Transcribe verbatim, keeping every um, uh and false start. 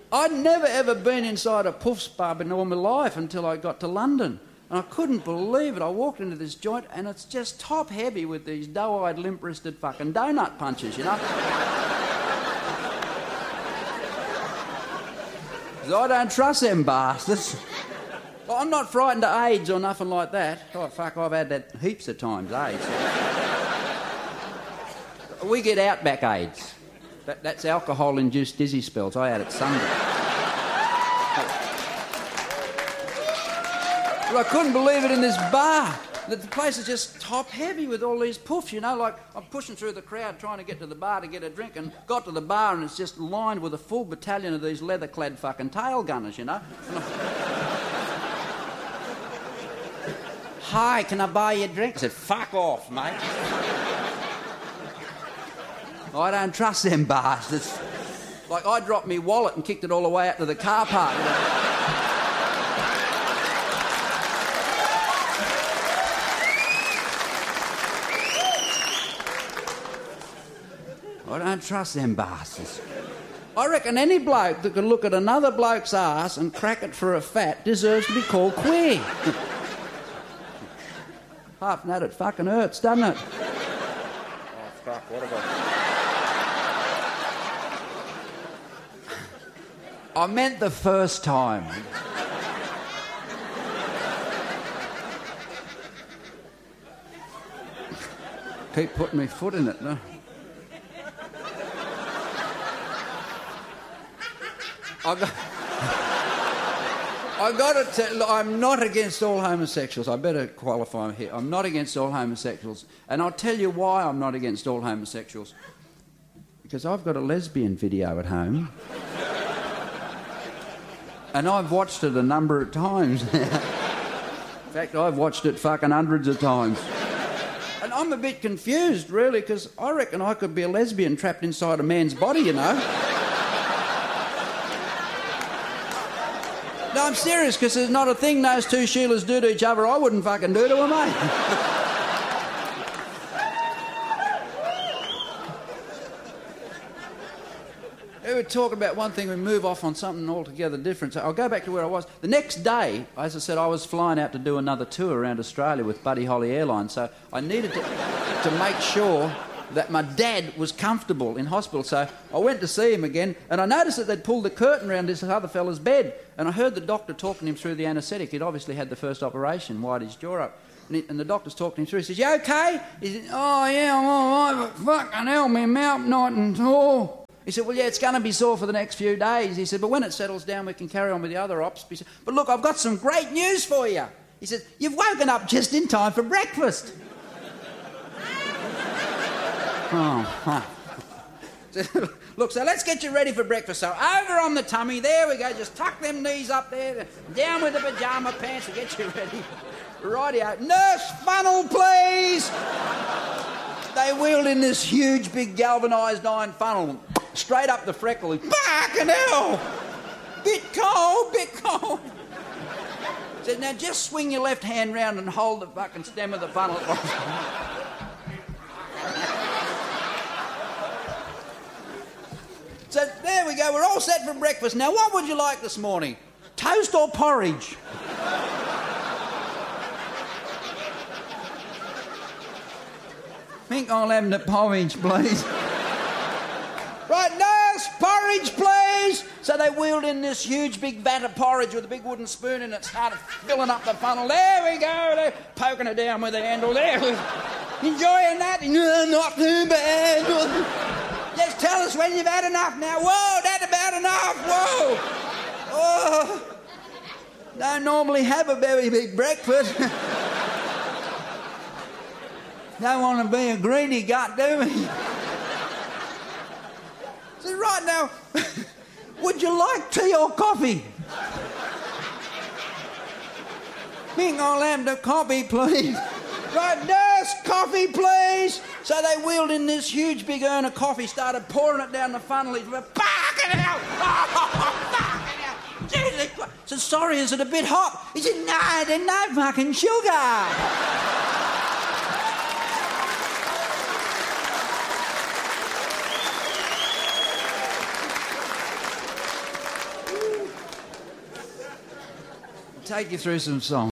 I'd never ever been inside a Puffs pub in all my life until I got to London. And I couldn't believe it. I walked into this joint and it's just top heavy with these doe-eyed, limp-wristed fucking donut punchers, you know? I don't trust them bastards. Well, I'm not frightened of AIDS or nothing like that. Oh, fuck, I've had that heaps of times, AIDS. We get Outback AIDS. That, that's alcohol-induced dizzy spells. I had it Sunday. But I couldn't believe it in this bar. The place is just top-heavy with all these puffs, you know, like I'm pushing through the crowd trying to get to the bar to get a drink and got to the bar and it's just lined with a full battalion of these leather-clad fucking tail gunners, you know. Hi, can I buy you a drink? I said, fuck off, mate. I don't trust them bastards. Like, I dropped me wallet and kicked it all the way out to the car park. You know? I don't trust them bastards. I reckon any bloke that could look at another bloke's ass and crack it for a fat deserves to be called queer. Half that, it fucking hurts, doesn't it? Oh, fuck, what have I... I meant the first time. Keep putting my foot in it, no? I got, I got to tell, I'm not against all homosexuals. I better qualify here. I'm not against all homosexuals. And I'll tell you why I'm not against all homosexuals. Because I've got a lesbian video at home. And I've watched it a number of times. In fact, I've watched it fucking hundreds of times. And I'm a bit confused, really, because I reckon I could be a lesbian trapped inside a man's body, you know. No, I'm serious, because there's not a thing those two Sheilas do to each other I wouldn't fucking do to them, mate. We were talking about one thing, we move off on something altogether different. So I'll go back to where I was. The next day, as I said, I was flying out to do another tour around Australia with Buddy Holly Airlines, so I needed to, to make sure that my dad was comfortable in hospital. So I went to see him again, and I noticed that they'd pulled the curtain around this other fella's bed, and I heard the doctor talking him through the anaesthetic. He'd obviously had the first operation, wired his jaw up. And, he, and the doctor's talking him through. He says, "You okay?" He said, "Oh, yeah, I'm all right, but fucking hell, my mouth not and sore." He said, "Well, yeah, it's going to be sore for the next few days." He said, "But when it settles down, we can carry on with the other ops." He said, "But look, I've got some great news for you." He said, "You've woken up just in time for breakfast." Oh, huh. Look, so let's get you ready for breakfast. So over on the tummy, there we go. Just tuck them knees up there. Down with the pyjama pants to get you ready. Rightio. Nurse, funnel, please. They wheeled in this huge, big galvanised iron funnel straight up the freckle. Fucking hell! Bit cold, bit cold. Said, "Now just swing your left hand round and hold the fucking stem of the funnel." So there we go, we're all set for breakfast. Now, what would you like this morning? Toast or porridge? I think I'll have the porridge, please. Right, nurse, porridge, please. So they wheeled in this huge big vat of porridge with a big wooden spoon and it started filling up the funnel. There we go, they're poking it down with the handle. There we go. Enjoying that? No, not too bad. Just tell us when you've had enough now. Whoa, that's about enough. Whoa. Oh. Don't normally have a very big breakfast. Don't want to be a greedy gut, do we? So right now, would you like tea or coffee? Think I'll have the coffee, please. Right, nurse, coffee, please. So they wheeled in this huge big urn of coffee, started pouring it down the funnel. He went, "Fucking hell! Oh, fucking hell! Jesus Christ!" I said, "Sorry, is it a bit hot?" He said, "No, there's no fucking sugar." take you through some songs.